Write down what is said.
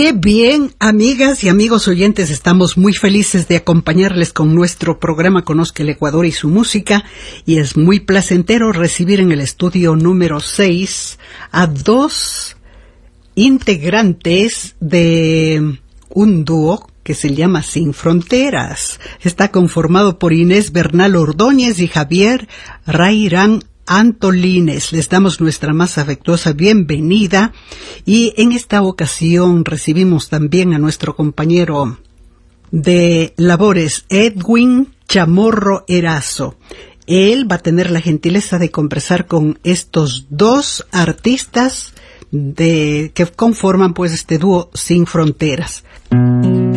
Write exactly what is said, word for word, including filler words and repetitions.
Qué bien, amigas y amigos oyentes, estamos muy felices de acompañarles con nuestro programa Conozca el Ecuador y su música, y es muy placentero recibir en el estudio número seis a dos integrantes de un dúo que se llama Sin Fronteras. Está conformado por Inés Bernal Ordóñez y Javier Rairán Antolines. Les damos nuestra más afectuosa bienvenida, y en esta ocasión recibimos también a nuestro compañero de labores, Edwin Chamorro Erazo. Él va a tener la gentileza de conversar con estos dos artistas de que conforman pues este dúo Sin Fronteras.